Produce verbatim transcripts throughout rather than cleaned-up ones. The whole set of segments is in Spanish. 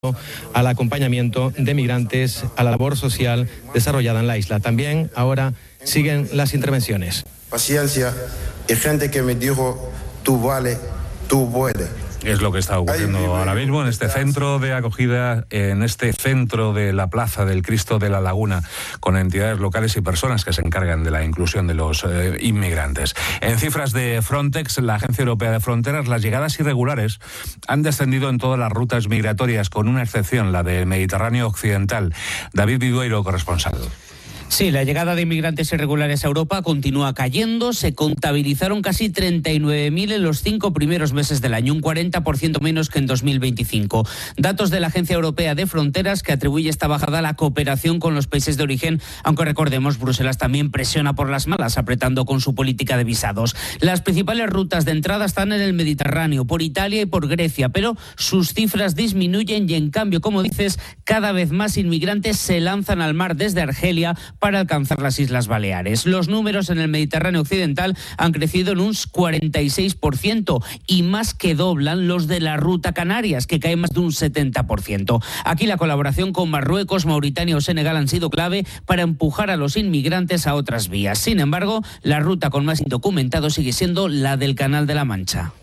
al acompañamiento de migrantes a la labor social desarrollada en la isla. También ahora siguen las intervenciones. Paciencia y gente que me dijo, tú vale, tú puedes. Es lo que está ocurriendo ahora mismo en este centro de acogida, en este centro de la Plaza del Cristo de la Laguna, con entidades locales y personas que se encargan de la inclusión de los eh, inmigrantes. En cifras de Frontex, la Agencia Europea de Fronteras, las llegadas irregulares han descendido en todas las rutas migratorias, con una excepción, la del Mediterráneo Occidental. David Vidueiro, corresponsal. Sí, la llegada de inmigrantes irregulares a Europa continúa cayendo. Se contabilizaron casi treinta y nueve mil en los cinco primeros meses del año, un cuarenta por ciento menos que en dos mil veinticinco. Datos de la Agencia Europea de Fronteras, que atribuye esta bajada a la cooperación con los países de origen, aunque recordemos, Bruselas también presiona por las malas, apretando con su política de visados. Las principales rutas de entrada están en el Mediterráneo, por Italia y por Grecia, pero sus cifras disminuyen y, en cambio, como dices, cada vez más inmigrantes se lanzan al mar desde Argelia para alcanzar las Islas Baleares. Los números en el Mediterráneo Occidental han crecido en un cuarenta y seis por ciento y más que doblan los de la ruta Canarias, que cae más de un setenta por ciento. Aquí la colaboración con Marruecos, Mauritania o Senegal han sido clave para empujar a los inmigrantes a otras vías. Sin embargo, la ruta con más indocumentados sigue siendo la del Canal de la Mancha.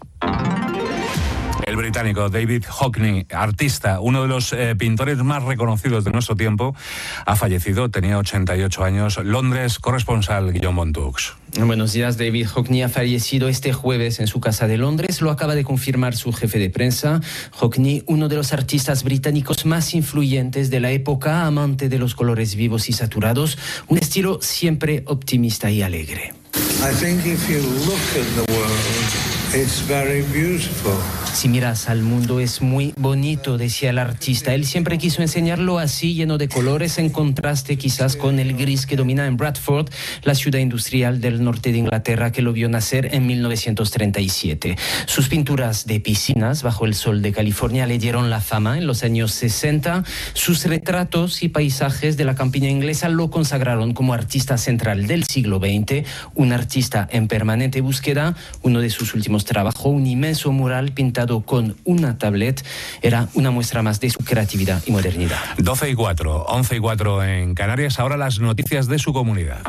El británico David Hockney, artista, uno de los eh, pintores más reconocidos de nuestro tiempo, ha fallecido, tenía ochenta y ocho años. Londres, corresponsal Guillaume Montux. Buenos días. David Hockney ha fallecido este jueves en su casa de Londres. Lo acaba de confirmar su jefe de prensa. Hockney, uno de los artistas británicos más influyentes de la época, amante de los colores vivos y saturados, un estilo siempre optimista y alegre. I think if you look at the world, it's very beautiful. Si miras al mundo es muy bonito, decía el artista. Él siempre quiso enseñarlo así, lleno de colores, en contraste quizás con el gris que domina en Bradford, la ciudad industrial del norte de Inglaterra que lo vio nacer en mil novecientos treinta y siete. Sus pinturas de piscinas bajo el sol de California le dieron la fama en los años sesenta. Sus retratos y paisajes de la campiña inglesa lo consagraron como artista central del siglo veinte, un artista en permanente búsqueda. Uno de sus últimos trabajos, un inmenso mural pintado con una tablet, era una muestra más de su creatividad y modernidad. doce y cuatro, once y cuatro en Canarias. Ahora las noticias de su comunidad.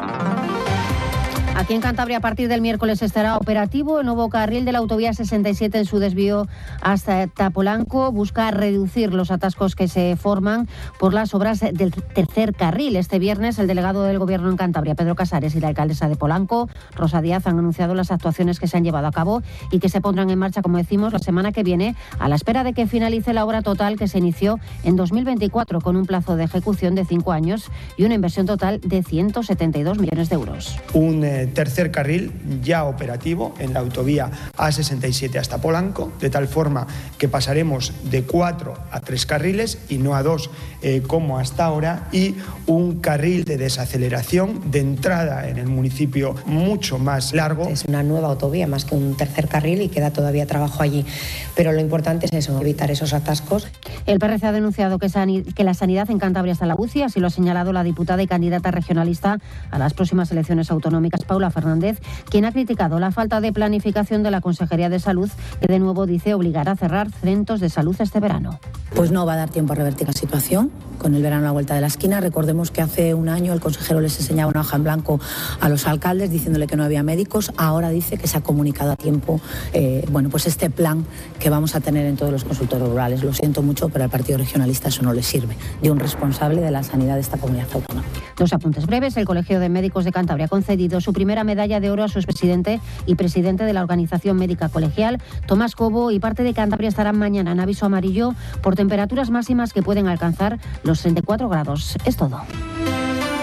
Aquí en Cantabria, a partir del miércoles estará operativo el nuevo carril de la autovía sesenta y siete en su desvío hasta Tapolanco. Busca reducir los atascos que se forman por las obras del tercer carril. Este viernes, el delegado del Gobierno en Cantabria, Pedro Casares, y la alcaldesa de Polanco, Rosa Díaz, han anunciado las actuaciones que se han llevado a cabo y que se pondrán en marcha, como decimos, la semana que viene, a la espera de que finalice la obra total que se inició en dos mil veinticuatro, con un plazo de ejecución de cinco años y una inversión total de ciento setenta y dos millones de euros. Un eh, tercer carril ya operativo en la autovía A sesenta y siete hasta Polanco, de tal forma que pasaremos de cuatro a tres carriles y no a dos eh, como hasta ahora, y un carril de desaceleración de entrada en el municipio mucho más largo. Es una nueva autovía más que un tercer carril y queda todavía trabajo allí, pero lo importante es eso, evitar esos atascos. El P R C ha denunciado que, sani- que la sanidad en Cantabria está en la U C I, así lo ha señalado la diputada y candidata regionalista a las próximas elecciones autonómicas, Paula Fernández, quien ha criticado la falta de planificación de la Consejería de Salud, que de nuevo dice obligará a cerrar centros de salud este verano. Pues no va a dar tiempo a revertir la situación con el verano a la vuelta de la esquina. Recordemos que hace un año el consejero les enseñaba una hoja en blanco a los alcaldes diciéndole que no había médicos. Ahora dice que se ha comunicado a tiempo eh, bueno, pues este plan que vamos a tener en todos los consultorios rurales. Lo siento mucho, pero al Partido Regionalista eso no le sirve, de un responsable de la sanidad de esta comunidad autónoma. Dos apuntes breves. El Colegio de Médicos de Cantabria ha concedido su primera medalla de oro a su expresidente y presidente de la Organización Médica Colegial, Tomás Cobo, y parte de Cantabria estarán mañana en aviso amarillo por temperaturas máximas que pueden alcanzar los treinta y cuatro grados. Es todo.